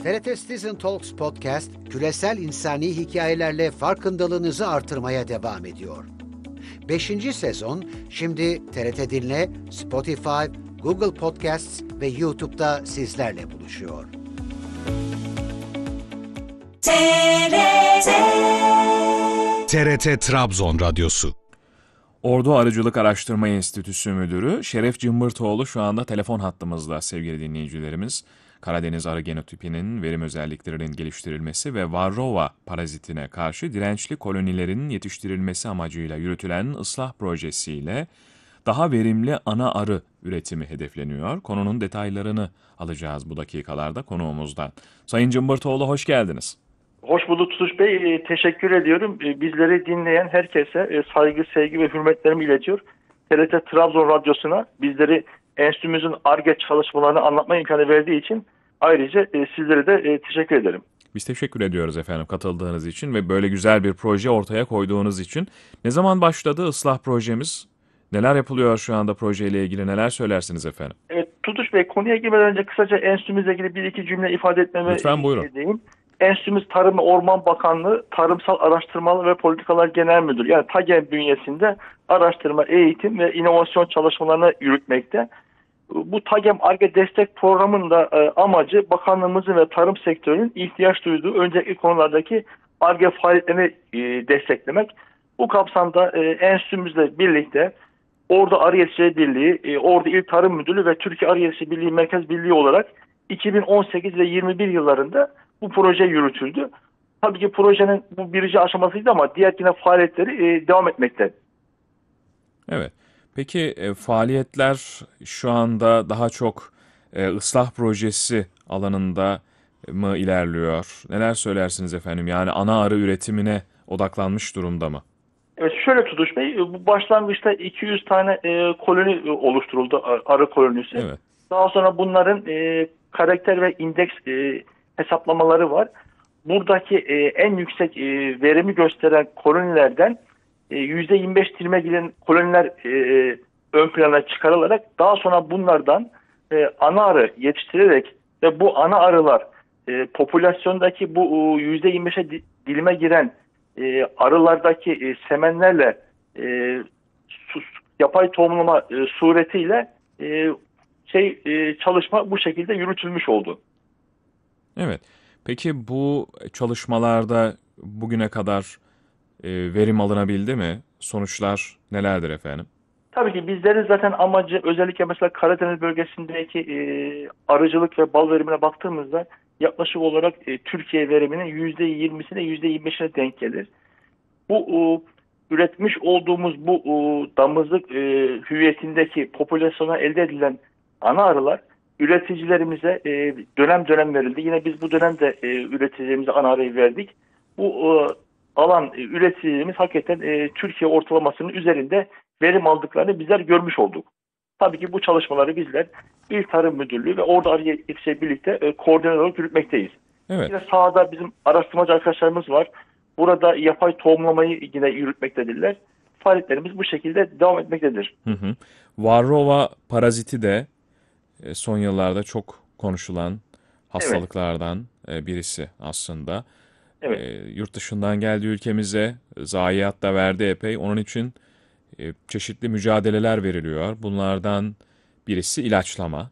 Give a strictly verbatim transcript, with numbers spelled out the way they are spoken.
T R T Citizen Talks Podcast, küresel insani hikayelerle farkındalığınızı artırmaya devam ediyor. Beşinci sezon şimdi T R T Dinle, Spotify, Google Podcasts ve YouTube'da sizlerle buluşuyor. T R T T R T Trabzon Radyosu. Ordu Arıcılık Araştırma Enstitüsü Müdürü Şeref Cımbırtoğlu şu anda telefon hattımızda sevgili dinleyicilerimiz. Karadeniz arı genotipinin verim özelliklerinin geliştirilmesi ve varroa parazitine karşı dirençli kolonilerin yetiştirilmesi amacıyla yürütülen ıslah projesiyle daha verimli ana arı üretimi hedefleniyor. Konunun detaylarını alacağız bu dakikalarda konuğumuzdan. Sayın Cımbırtoğlu, hoş geldiniz. Hoş bulduk Tutuş Bey. E, teşekkür ediyorum. E, bizleri dinleyen herkese e, saygı, sevgi ve hürmetlerimi iletiyor. T R T Trabzon Radyosu'na bizleri enstitümüzün Ar-Ge çalışmalarını anlatma imkanı verdiği için ayrıca e, sizlere de e, teşekkür ederim. Biz teşekkür ediyoruz efendim katıldığınız için ve böyle güzel bir proje ortaya koyduğunuz için. Ne zaman başladı ıslah projemiz? Neler yapılıyor şu anda projeyle ilgili? Neler söylersiniz efendim? Evet Tutuş Bey, konuya girmeden önce kısaca enstitümüzle ilgili bir iki cümle ifade etmeme Lütfen buyurun. edeyim. Enstitümüz Tarım ve Orman Bakanlığı Tarımsal Araştırmalar ve Politikalar Genel Müdürü, yani TAGEM bünyesinde araştırma, eğitim ve inovasyon çalışmalarını yürütmekte. Bu TAGEM Ar-Ge destek programının da e, amacı bakanlığımızın ve tarım sektörünün ihtiyaç duyduğu öncelikli konulardaki Ar-Ge faaliyetlerini e, desteklemek. Bu kapsamda e, enstitümüzle birlikte Ordu Arı Yetiştiricileri Birliği, e, Ordu İl Tarım Müdürlüğü ve Türkiye Arı Yetiştiricileri Birliği Merkez Birliği olarak iki bin on sekiz ve yirmi bir yıllarında bu proje yürütüldü. Tabii ki projenin bu birinci aşamasıydı ama diğer yine faaliyetleri e, devam etmekte. Evet. Peki e, faaliyetler şu anda daha çok e, ıslah projesi alanında mı ilerliyor? Neler söylersiniz efendim? Yani ana arı üretimine odaklanmış durumda mı? Evet, şöyle Tutuş Bey, bu başlangıçta iki yüz tane e, koloni oluşturuldu, arı kolonisi. Evet. Daha sonra bunların e, karakter ve indeks e, hesaplamaları var. Buradaki e, en yüksek e, verimi gösteren kolonilerden e, yüzde yirmi beş dilime giren koloniler e, ön plana çıkarılarak daha sonra bunlardan e, ana arı yetiştirerek ve bu ana arılar e, popülasyondaki bu e, yüzde yirmi beşe dilime giren e, arılardaki e, semenlerle e, sus, yapay tohumlama e, suretiyle e, şey e, çalışma bu şekilde yürütülmüş oldu. Evet. Peki bu çalışmalarda bugüne kadar e, verim alınabildi mi? Sonuçlar nelerdir efendim? Tabii ki bizlerin zaten amacı özellikle mesela Karadeniz bölgesindeki e, arıcılık ve bal verimine baktığımızda yaklaşık olarak e, Türkiye veriminin yüzde yirmisine yüzde yirmi beşine denk gelir. Bu e, üretmiş olduğumuz bu e, damızlık e, hüviyetindeki popülasyona elde edilen ana arılar üreticilerimize e, dönem dönem verildi. Yine biz bu dönemde e, üreticilerimize ana arıyı verdik. Bu e, alan e, üreticilerimiz hakikaten e, Türkiye ortalamasının üzerinde verim aldıklarını bizler görmüş olduk. Tabii ki bu çalışmaları bizler İl Tarım Müdürlüğü ve Ordu Arı Yetiştiricileri birlikte e, koordinatör olarak yürütmekteyiz. Evet. Yine sahada bizim araştırmacı arkadaşlarımız var. Burada yapay tohumlamayı yine yürütmektedirler. Faaliyetlerimiz bu şekilde devam etmektedir. Hı hı. Varroa paraziti de e, son yıllarda çok konuşulan hastalıklardan e, birisi aslında. Evet. E, yurt dışından geldi ülkemize, zayiat da verdi epey. Onun için e, çeşitli mücadeleler veriliyor. Bunlardan birisi ilaçlama.